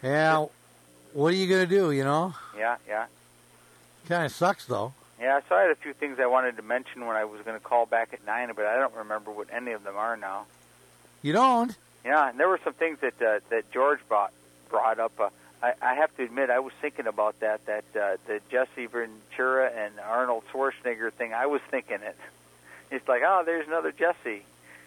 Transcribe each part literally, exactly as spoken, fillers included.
Yeah, what are you going to do, you know? Yeah, yeah. Kind of sucks, though. Yeah, so I had a few things I wanted to mention when I was going to call back at nine, but I don't remember what any of them are now. You don't? Yeah, and there were some things that uh, that George brought, brought up. Uh, I, I have to admit, I was thinking about that, that uh, the Jesse Ventura and Arnold Schwarzenegger thing. I was thinking it. It's like, oh, there's another Jesse.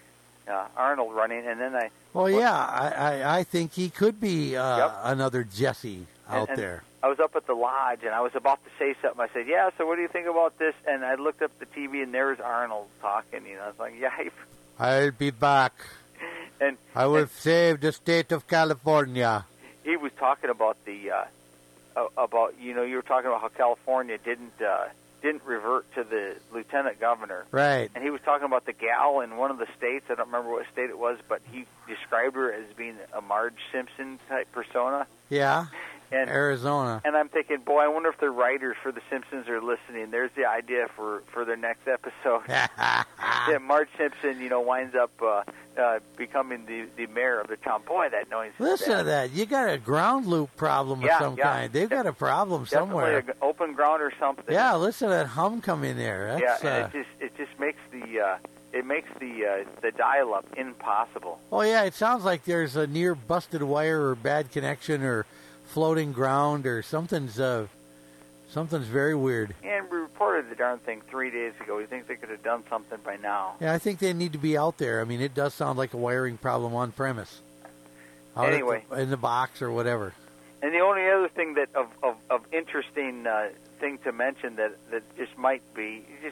Uh, Arnold running, and then I... Well, yeah, I, I, I think he could be uh, Yep. another Jesse out and, and there. I was up at the lodge, and I was about to say something. I said, yeah, so what do you think about this? And I looked up the T V, and there's Arnold talking. You know, I was like, yeah. He... I'll be back. and I will and save the state of California. He was talking about the, uh, about, you know, you were talking about how California didn't... Uh, didn't revert to the lieutenant governor. Right. And he was talking about the gal in one of the states. I don't remember what state it was, but he described her as being a Marge Simpson-type persona. Yeah, and, Arizona. And I'm thinking, boy, I wonder if the writers for The Simpsons are listening. There's the idea for, for their next episode. That Marge Simpson, you know, winds up uh, uh, becoming the, the mayor of the town. Boy, that noise. Listen to that. You got a ground loop problem yeah, of some yeah. kind. They've got a problem Definitely somewhere. An open ground or something. Yeah, listen to that hum come in there. That's, yeah, and uh, it just it just makes the uh, it makes the uh, the dial-up impossible. Oh yeah, it sounds like there's a near busted wire or bad connection or floating ground or something's uh, something's very weird. And we reported the darn thing three days ago. We think they could have done something by now. Yeah, I think they need to be out there. I mean, it does sound like a wiring problem on premise. Out anyway, the, in the box or whatever. And the only other thing that of of, of interesting uh, thing to mention that that just might be just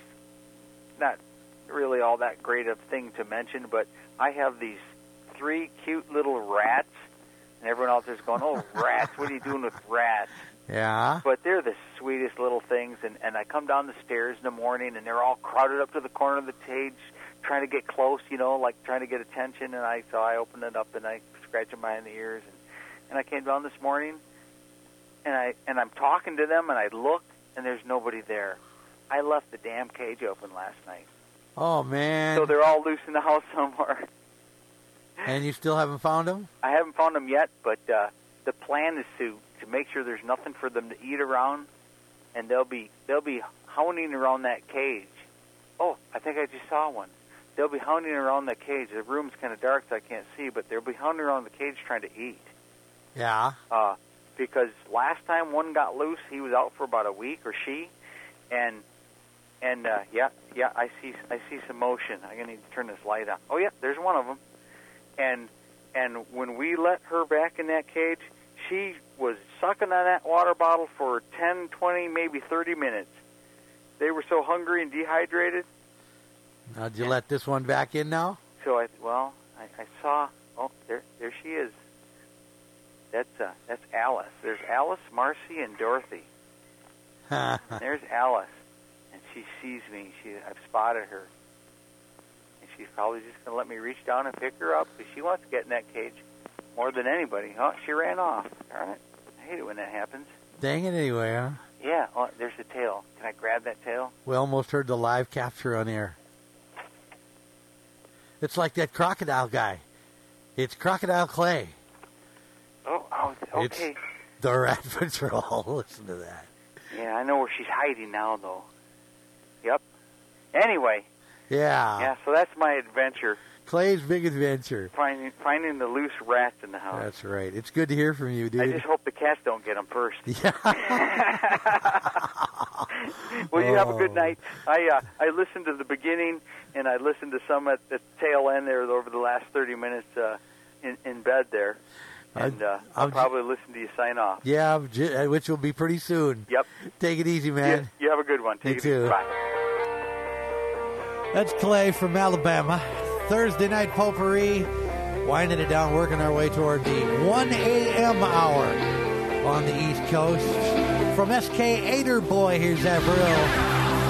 not really all that great of thing to mention, but I have these three cute little rats, and everyone else is going, "Oh, rats! What are you doing with rats?" Yeah. But they're the sweetest little things, and, and I come down the stairs in the morning, and they're all crowded up to the corner of the cage, trying to get close, you know, like trying to get attention. And I so I opened it up, and I scratched them behind the ears, and, and I came down this morning, and I and I'm talking to them, and I look, and there's nobody there. I left the damn cage open last night. Oh man! So they're all loose in the house somewhere. And you still haven't found them? I haven't found them yet, but uh, the plan is to. to make sure there's nothing for them to eat around, and they'll be they'll be hounding around that cage. Oh, I think I just saw one. They'll be hounding around that cage. The room's kind of dark, so I can't see, but they'll be hounding around the cage trying to eat. Yeah. Uh, because last time one got loose, he was out for about a week, or she, and and uh, yeah, yeah, I see I see some motion. I'm gonna need to turn this light on. Oh yeah, there's one of them. And and when we let her back in that cage, she was sucking on that water bottle for ten, twenty, maybe thirty minutes. They were so hungry and dehydrated. Now, did you let this one back in now? So I, well, I, I saw. Oh, there, there she is. That's uh, that's Alice. There's Alice, Marcy, and Dorothy. There's Alice, and she sees me. She, I've spotted her, and she's probably just gonna let me reach down and pick her up because she wants to get in that cage more than anybody. Oh, she ran off. Darn it! I hate it when that happens. Dang it anyway, huh? Yeah. Oh, there's the tail. Can I grab that tail? We almost heard the live capture on air. It's like that crocodile guy. It's Crocodile Clay. Oh, oh okay. It's the Rat Patrol. Listen to that. Yeah, I know where she's hiding now, though. Yep. Anyway. Yeah. Yeah, so that's my adventure. Clay's big adventure. Finding finding the loose rats in the house. That's right. It's good to hear from you, dude. I just hope the cats don't get them first. Yeah. Well, you oh. have a good night. I uh, I listened to the beginning, and I listened to some at the tail end there over the last thirty minutes uh, in, in bed there. And uh, I'll I'm, probably listen to you sign off. Yeah, which will be pretty soon. Yep. Take it easy, man. You, you have a good one. Take you it too. easy. Bye. That's Clay from Alabama. Thursday night potpourri. Winding it down, working our way toward the one a.m. hour on the East Coast. From S K Ader Boy, here's Avril.